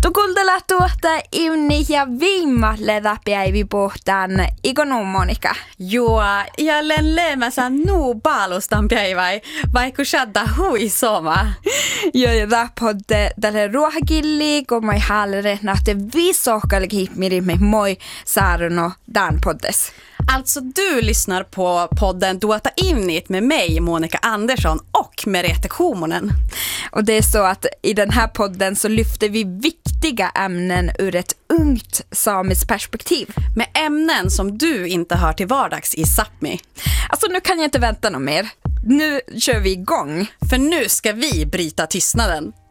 Tukuldella tuota Imni ja viimalle läpiäivi puhtaan ikonu Monika. Joo, jälleen leemässä nuu paalustan päiväi, vaikka shadda hui soma. Joo, ja rapodde tälle ruohakilli, kun moi haalere nähte viisohkalki mirimme moi saaruno dan poddes. Alltså du lyssnar på podden Duota Imnit med mig, Monica Andersson och Merete Komonen. Och det är så att i den här podden så lyfter vi viktiga ämnen ur ett ungt samiskt perspektiv. Med ämnen som du inte hör till vardags i Sápmi. Alltså nu kan jag inte vänta något mer. Nu kör vi igång. För nu ska vi bryta tystnaden.